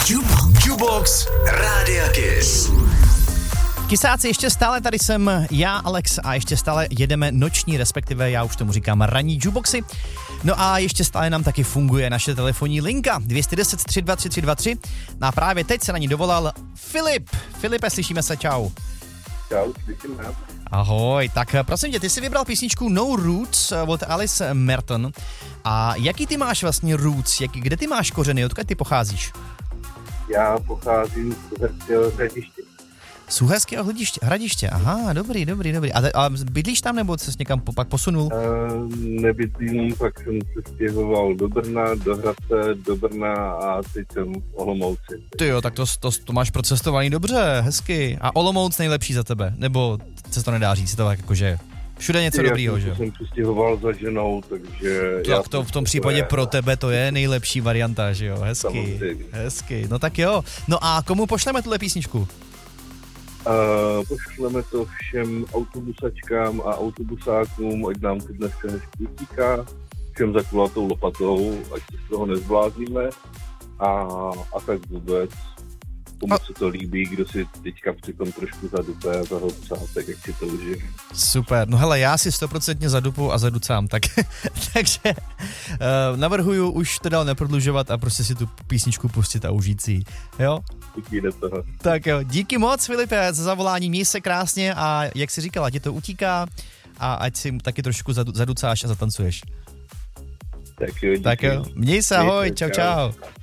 Jukebox Rádia Kiss. Kysáci, ještě stále tady jsem já, Alex, a ještě stále jedeme noční, respektive já už tomu říkám ranní jukeboxy. No a ještě stále nám taky funguje naše telefonní linka 210 323 323. A právě teď se na ní dovolal Filip. Filipe, slyšíme se, čau. Čau, slyším nás. Ahoj, tak prosím tě, ty jsi vybral písničku No Roots od Alice Merton. A jaký ty máš vlastně roots, kde ty máš kořeny, odkud ty pocházíš? Já pocházím z Uherského Hradiště. Z Uherského Hradiště, aha, dobrý. A bydlíš tam, nebo jsi někam pak posunul? Nebydlím, pak jsem se stěhoval do Brna, do Hradce, do Brna a teď jsem v Olomouci. Ty jo, tak to máš procestovaný dobře, hezky. A Olomouc nejlepší za tebe, nebo se to nedá říct, to tak jakože všude něco dobrýho, že jo? Já jsem přestěhoval za ženou, takže... Tak to v tom případě pro tebe to je nejlepší varianta, že jo, hezky. No tak jo, no a komu pošleme tuhle písničku? Pošleme to všem autobusačkám a autobusákům, ať nám to dneska hezky utíká, všem za kulatou lopatou, ať se z toho nezblázníme a tak vůbec. Komu se to líbí, kdo si teďka přitom trošku zadupe a zahodcá, tak jak si to užije. Super, no hele, já si 100% zadupu a zaducám, takže navrhuju už to dál neprodlužovat a prostě si tu písničku pustit a užít si, jo? Díky do toho. Tak jo, díky moc, Filipe, za zavolání, měj se krásně a jak jsi říkala, ti to utíká a ať si taky trošku zaducáš a zatancuješ. Tak jo, díky. Tak jo, měj se, ahoj, čau.